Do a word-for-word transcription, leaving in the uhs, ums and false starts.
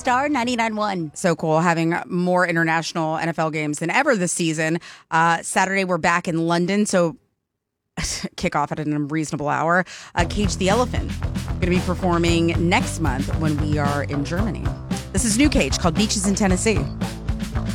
Star ninety-nine point one. So cool having more international N F L games than ever this season. Uh, Saturday, we're back in London, so kick off at an unreasonable hour. Uh, Cage the Elephant going to be performing next month when we are in Germany. This is new Cage called Beaches in Tennessee.